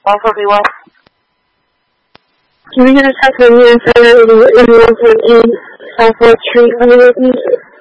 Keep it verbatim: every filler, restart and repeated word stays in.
one forty-one. Can we get a check on you and find out if you were in one point eight Southwest Street, Hollywood, New Jersey?